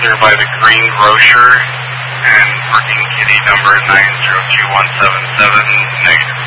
there by the Green Grocer and parking kitty number 902177, negative.